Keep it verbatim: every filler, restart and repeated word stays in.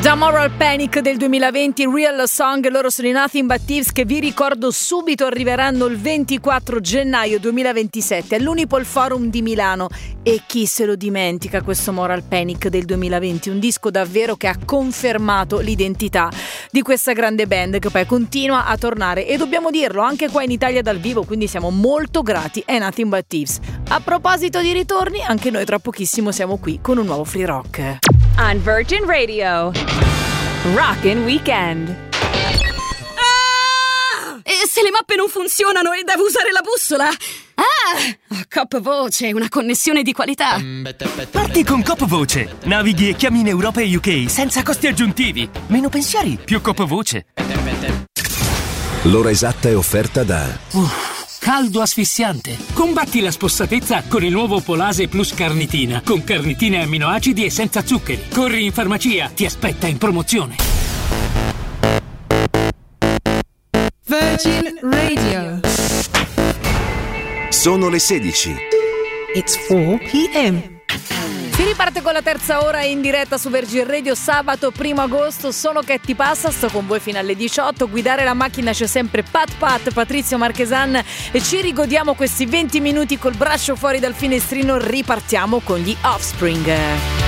The Moral Panic del duemilaventi, Real Song, loro sono i Nothing But Thieves, che vi ricordo subito arriveranno il ventiquattro gennaio duemilaventisette all'Unipol Forum di Milano. E chi se lo dimentica questo Moral Panic del duemilaventi, un disco davvero che ha confermato l'identità di questa grande band che poi continua a tornare, e dobbiamo dirlo anche qua in Italia dal vivo, quindi siamo molto grati ai Nothing But Thieves. A proposito di ritorni, anche noi tra pochissimo siamo qui con un nuovo Free Rock. On Virgin Radio, Rockin' Weekend. Ah! E se le mappe non funzionano e devo usare la bussola? Ah! Oh, Coop Voce, una connessione di qualità. Parti con Coop Voce. Navighi e chiami in Europa e U K senza costi aggiuntivi. Meno pensieri, più Coop Voce. L'ora esatta è offerta da... Uff. Caldo asfissiante. Combatti la spossatezza con il nuovo Polase Plus Carnitina, con carnitine e amminoacidi e senza zuccheri. Corri in farmacia, ti aspetta in promozione. Virgin Radio. Sono le sedici. It's four p.m. Si riparte con la terza ora in diretta su Virgin Radio sabato primo agosto. Sono Katy Passa, sto con voi fino alle diciotto. Guidare la macchina c'è sempre Pat Pat, Patrizio Marchesan, e ci rigodiamo questi venti minuti col braccio fuori dal finestrino. Ripartiamo con gli Offspring.